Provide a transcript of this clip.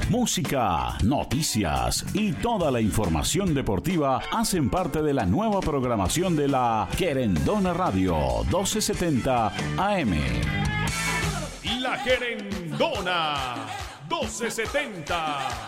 Música, noticias y toda la información deportiva hacen parte de la nueva programación de la Querendona Radio 1270 AM. La Querendona 1270.